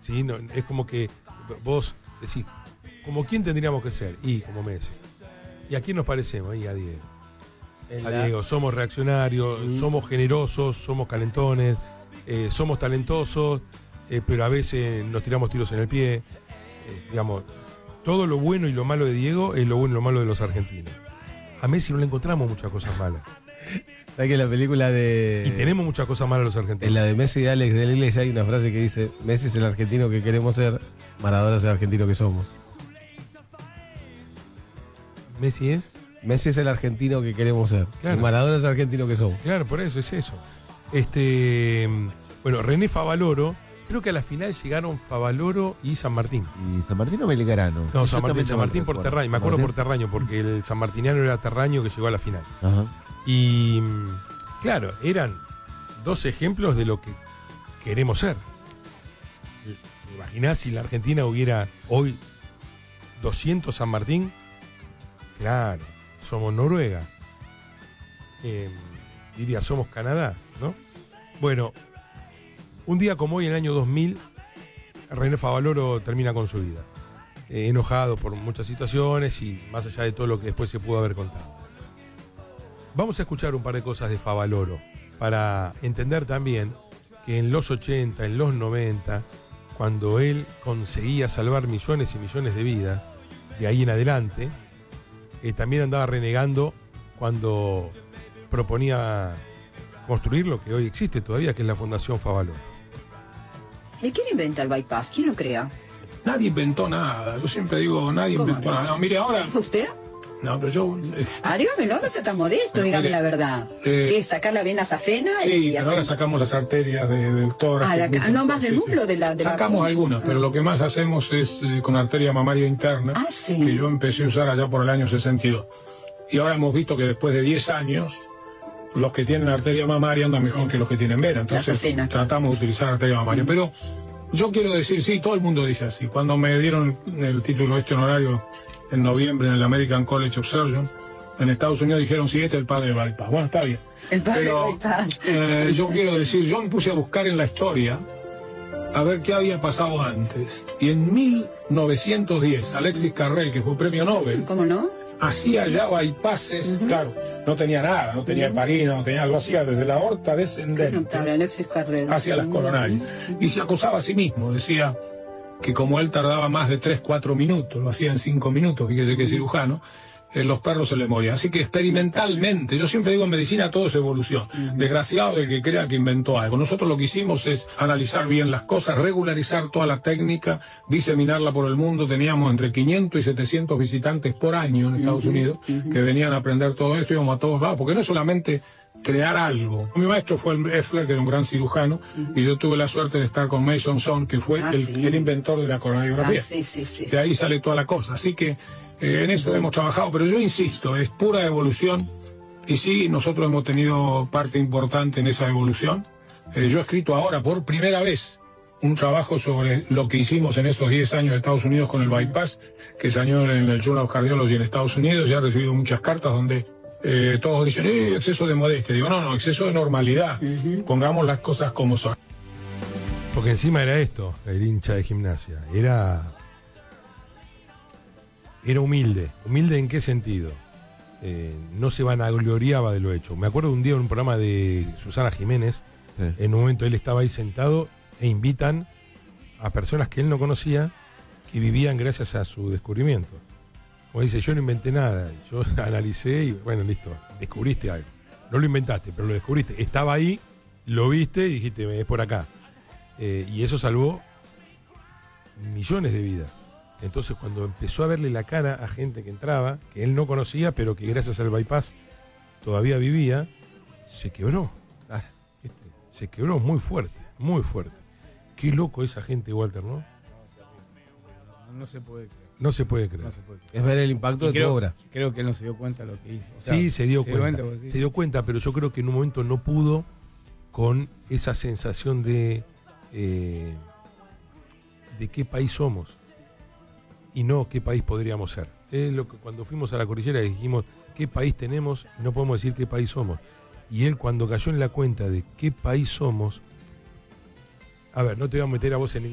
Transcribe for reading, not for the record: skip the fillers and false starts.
¿sí? No, es como que vos decís, ¿como quién tendríamos que ser? Y como Messi. ¿Y a quién nos parecemos? Y a Diego. A Diego, somos reaccionarios, somos generosos, somos calentones, somos talentosos, pero a veces nos tiramos tiros en el pie. Digamos, todo lo bueno y lo malo de Diego es lo bueno y lo malo de los argentinos. A Messi no le encontramos muchas cosas malas. ¿Sabes que en la película de... Y tenemos muchas cosas malas los argentinos. En la de Messi y Alex de la Iglesia hay una frase que dice: Messi es el argentino que queremos ser, Maradona es el argentino que somos. ¿Messi es? Messi es el argentino que queremos ser. Claro. Y Maradona es el argentino que somos. Claro, por eso, es eso. Bueno, René Favaloro, creo que a la final llegaron Favaloro y San Martín. ¿Y San Martín o Belgrano? No, San Martín por Terraño. Me acuerdo por Terraño, porque el sanmartiniano era Terraño que llegó a la final. Ajá. Y claro, eran dos ejemplos de lo que queremos ser. Imaginás si la Argentina hubiera hoy 200 San Martín. Claro, somos Noruega. Diría, somos Canadá, ¿no? Bueno, un día como hoy, en el año 2000, René Favaloro termina con su vida. Enojado por muchas situaciones y más allá de todo lo que después se pudo haber contado. Vamos a escuchar un par de cosas de Favaloro para entender también que en los 80, en los 90, cuando él conseguía salvar millones y millones de vidas, de ahí en adelante, también andaba renegando cuando proponía construir lo que hoy existe todavía, que es la Fundación Favaloro. ¿Y quién inventa el bypass? ¿Quién lo crea? Nadie inventó nada. Yo siempre digo, nadie inventó nada. No, mire, ahora... ¿Fue usted? No, pero yo... Dígamelo, no sea tan modesto, dígame la verdad. ¿Qué es sacar la vena azafena? Sí, y pero ahora sacamos las arterias del tórax. No más del muslo, de la... Sacamos algunas, pero lo que más hacemos es con arteria mamaria interna, sí. Que yo empecé a usar allá por el año 62. Y ahora hemos visto que después de 10 años, los que tienen arteria mamaria andan mejor que los que tienen vena. Entonces tratamos de utilizar arteria mamaria. Pero yo quiero decir, sí, todo el mundo dice así. Cuando me dieron el título honorario en noviembre en el American College of Surgeons, en Estados Unidos dijeron, sí, este es el padre del bypass. Bueno, está bien. El padre del bypass. Yo quiero decir, yo me puse a buscar en la historia a ver qué había pasado antes. Y en 1910, Alexis Carrel, que fue premio Nobel, ¿cómo no?, hacía ya bypasses, claro, no tenía nada, no tenía heparina, no tenía, lo hacía desde la aorta descendente hacia las coronarias. Y se acusaba a sí mismo, decía que como él tardaba más de 3-4 minutos, lo hacía en 5 minutos, fíjese que cirujano, los perros se le morían. Así que experimentalmente, yo siempre digo en medicina todo es evolución. Desgraciado el que crea que inventó algo. Nosotros lo que hicimos es analizar bien las cosas, regularizar toda la técnica, diseminarla por el mundo. Teníamos entre 500 y 700 visitantes por año en Estados Unidos que venían a aprender todo esto, íbamos a todos lados, porque no es solamente crear algo. Mi maestro fue el Effler, que era un gran cirujano, y yo tuve la suerte de estar con Mason Son, que fue el inventor de la coronariografía. De ahí sale toda la cosa. Así que en eso hemos trabajado, pero yo insisto, es pura evolución, y sí, nosotros hemos tenido parte importante en esa evolución. Yo he escrito ahora por primera vez un trabajo sobre lo que hicimos en esos 10 años de Estados Unidos con el bypass, que salió en el Journal of Cardiology en Estados Unidos. Ya he recibido muchas cartas donde todos dicen, exceso de modestia. Digo, no, exceso de normalidad. Pongamos las cosas como son. Porque encima era esto, el hincha de Gimnasia. Era humilde. ¿Humilde en qué sentido? No se vanagloriaba de lo hecho. Me acuerdo de un día en un programa de Susana Jiménez, en un momento él estaba ahí sentado e invitan a personas que él no conocía, que vivían gracias a su descubrimiento. Como dice, yo no inventé nada, yo analicé y bueno, listo, descubriste algo. No lo inventaste, pero lo descubriste. Estaba ahí, lo viste y dijiste, es por acá. Y eso salvó millones de vidas. Entonces cuando empezó a verle la cara a gente que entraba, que él no conocía, pero que gracias al bypass todavía vivía, se quebró. Se quebró muy fuerte, muy fuerte. Qué loco esa gente, Walter, ¿no? No se puede creer. No se puede creer. Es ver el impacto de tu obra. Creo que él no se dio cuenta de lo que hizo. O sea, sí, se dio cuenta. Se dio cuenta, pero yo creo que en un momento no pudo con esa sensación de qué país somos y no qué país podríamos ser. Es lo que cuando fuimos a la cordillera dijimos qué país tenemos y no podemos decir qué país somos. Y él cuando cayó en la cuenta de qué país somos, a ver, no te voy a meter a vos en ningún